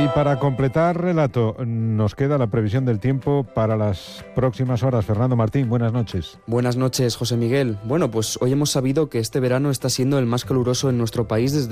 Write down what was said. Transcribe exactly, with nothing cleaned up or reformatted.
Y para completar relato, nos queda la previsión del tiempo para las próximas horas. Fernando Martín, buenas noches. Buenas noches, José Miguel. Bueno, pues hoy hemos sabido que este verano está siendo el más caluroso en nuestro país desde